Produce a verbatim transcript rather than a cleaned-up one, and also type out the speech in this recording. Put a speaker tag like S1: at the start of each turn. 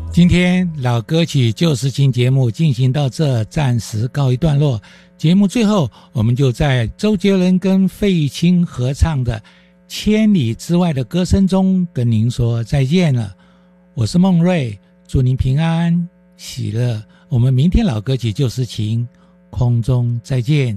S1: 今天老歌曲旧时情节目进行到这，暂时告一段落。节目最后，我们就在周杰伦跟费玉清合唱的《千里之外的歌声》中跟您说再见了。我是孟瑞，祝您平安喜乐。我们明天老歌曲旧时情空中再见。